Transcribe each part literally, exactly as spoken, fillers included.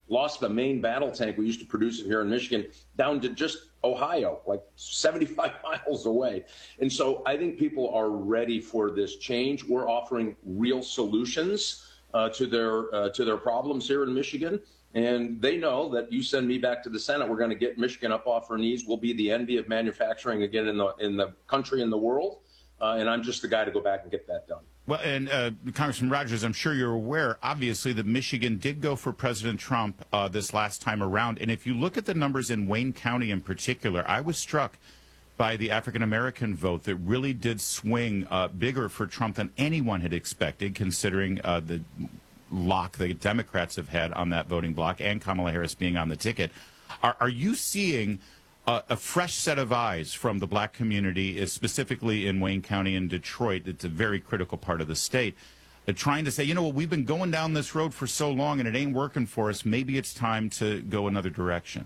lost the main battle tank. We used to produce it here in Michigan down to just Ohio, like seventy-five miles away. And so I think people are ready for this change. We're offering real solutions uh, to their uh, to their problems here in Michigan. And they know that you send me back to the Senate, we're going to get Michigan up off our knees. We'll be the envy of manufacturing again in the in the country and the world. Uh, and I'm just the guy to go back and get that done. Well, and uh, Congressman Rogers, I'm sure you're aware, obviously, that Michigan did go for President Trump uh, this last time around. And if you look at the numbers in Wayne County in particular, I was struck by the African-American vote that really did swing uh, bigger for Trump than anyone had expected, considering uh, the lock the Democrats have had on that voting block and Kamala Harris being on the ticket. Are, are you seeing uh, a fresh set of eyes from the black community, uh, specifically in Wayne County and Detroit? It's a very critical part of the state, uh, trying to say, you know what, we've been going down this road for so long and it ain't working for us. Maybe it's time to go another direction.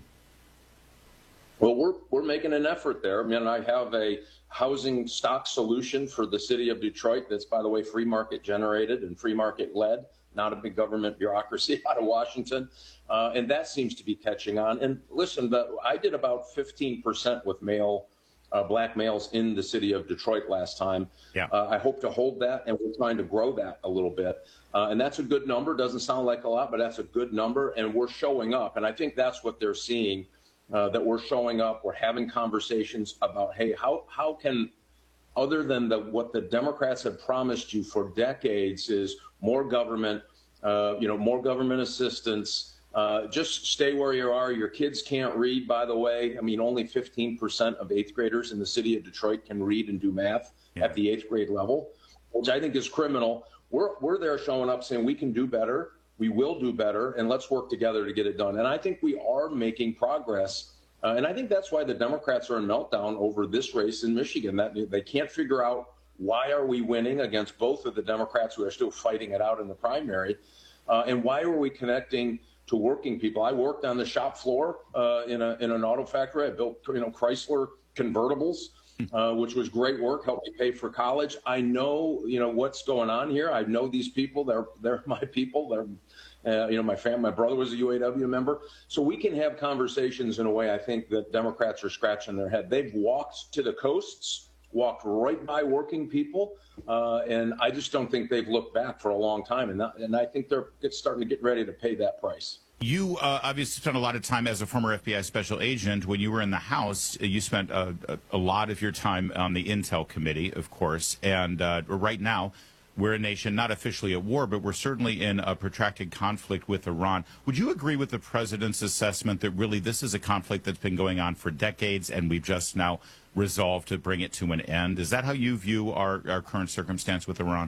Well, we're, we're making an effort there. I mean, I have a housing stock solution for the city of Detroit that's, by the way, free market generated and free market led. Not a big government bureaucracy out of Washington. Uh, and that seems to be catching on. And listen, the, I did about fifteen percent with male, uh, black males in the city of Detroit last time. Yeah. Uh, I hope to hold that, and we're trying to grow that a little bit. Uh, and that's a good number. Doesn't sound like a lot, but that's a good number. And we're showing up. And I think that's what they're seeing, uh, that we're showing up. We're having conversations about, hey, how, how can, other than the, what the Democrats have promised you for decades is more government, uh, you know, more government assistance, uh, just stay where you are. Your kids can't read, by the way. I mean, only fifteen percent of eighth graders in the city of Detroit can read and do math yeah. at the eighth grade level, which I think is criminal. We're, we're there showing up saying we can do better, we will do better, and let's work together to get it done. And I think we are making progress. Uh, and I think that's why the Democrats are in meltdown over this race in Michigan. That they can't figure out why are we winning against both of the Democrats who are still fighting it out in the primary, uh, and why are we connecting to working people? I worked on the shop floor uh, in a in an auto factory. I built you know Chrysler convertibles, uh, which was great work. Helped me pay for college. I know you know what's going on here. I know these people. They're they're my people. They're Uh, you know, my family, my brother was a U A W member. So we can have conversations in a way I think that Democrats are scratching their head. They've walked to the coasts, walked right by working people, uh, and I just don't think they've looked back for a long time. And, that, and I think they're starting to get ready to pay that price. You uh, obviously spent a lot of time as a former F B I special agent. When you were in the House, you spent a, a, a lot of your time on the Intel Committee, of course. And uh, right now, we're a nation not officially at war, but we're certainly in a protracted conflict with Iran. Would you agree with the president's assessment that really this is a conflict that's been going on for decades and we've just now resolved to bring it to an end? Is that how you view our, our current circumstance with Iran?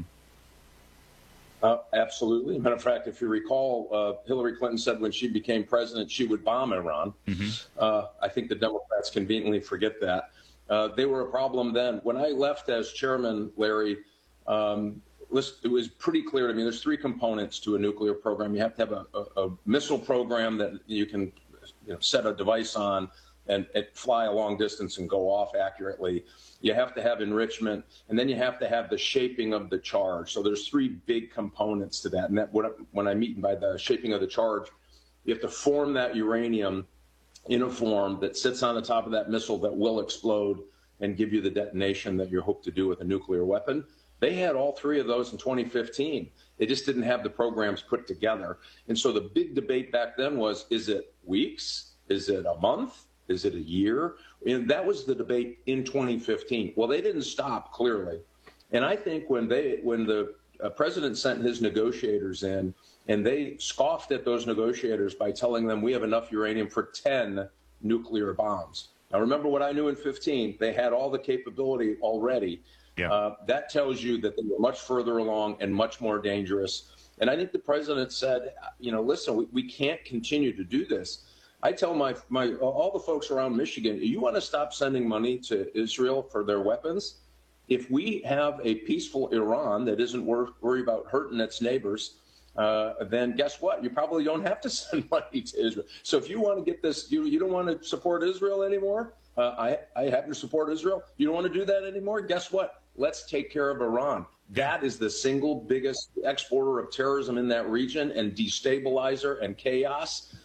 Uh, absolutely. Matter of fact, if you recall, uh, Hillary Clinton said when she became president, she would bomb Iran. Mm-hmm. uh, I think the Democrats conveniently forget that. Uh, they were a problem then. When I left as chairman, Larry, um, it was pretty clear to me there's three components to a nuclear program. You have to have a, a, a missile program that you can you know, set a device on and, and fly a long distance and go off accurately. You have to have enrichment, and then you have to have the shaping of the charge. So there's three big components to that. And that when I mean by the shaping of the charge, you have to form that uranium in a form that sits on the top of that missile that will explode and give you the detonation that you hope to do with a nuclear weapon. They had all three of those in twenty fifteen. They just didn't have the programs put together. And so the big debate back then was, is it weeks? Is it a month? Is it a year? And that was the debate in twenty fifteen. Well, they didn't stop, clearly. And I think when they, when the uh, president sent his negotiators in and they scoffed at those negotiators by telling them we have enough uranium for ten nuclear bombs. Now, remember what I knew in fifteen. They had all the capability already. Yeah. Uh, that tells you that they were much further along and much more dangerous. And I think the president said, you know, listen, we, we can't continue to do this. I tell my, my all the folks around Michigan, you want to stop sending money to Israel for their weapons? If we have a peaceful Iran that isn't wor- worried about hurting its neighbors, uh, then guess what? You probably don't have to send money to Israel. So if you want to get this, you, you don't want to support Israel anymore? Uh, I, I happen to support Israel. You don't want to do that anymore? Guess what? Let's take care of Iran. That is the single biggest exporter of terrorism in that region and destabilizer and chaos.